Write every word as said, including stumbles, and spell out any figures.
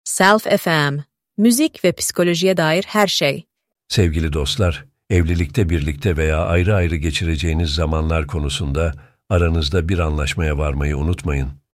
Self F M, müzik ve psikolojiye dair her şey. Sevgili dostlar, evlilikte birlikte veya ayrı ayrı geçireceğiniz zamanlar konusunda aranızda bir anlaşmaya varmayı unutmayın.